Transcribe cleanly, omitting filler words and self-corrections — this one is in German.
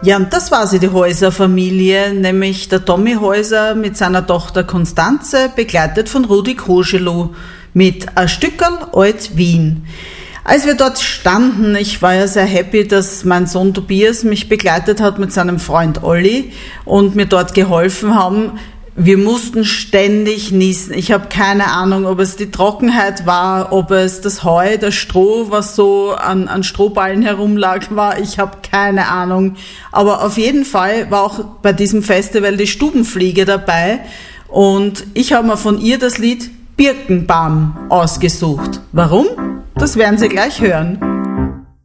Ja, und das war sie, die Häuser-Familie, nämlich der Tommy Häuser mit seiner Tochter Konstanze, begleitet von Rudi Koschelow mit ein Stückerl Alt Wien. Als wir dort standen, ich war ja sehr happy, dass mein Sohn Tobias mich begleitet hat mit seinem Freund Olli und mir dort geholfen haben. Wir mussten ständig niesen. Ich habe keine Ahnung, ob es die Trockenheit war, ob es das Heu, das Stroh, was so an Strohballen herumlag, war. Ich habe keine Ahnung. Aber auf jeden Fall war auch bei diesem Festival die Stubenfliege dabei. Und ich habe mir von ihr das Lied Birkenbaum ausgesucht. Warum? Das werden Sie gleich hören.